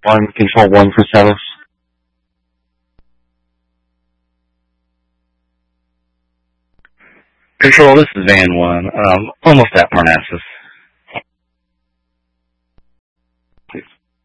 Control 1 for status. Control, this is Van 1. Almost at Parnassus.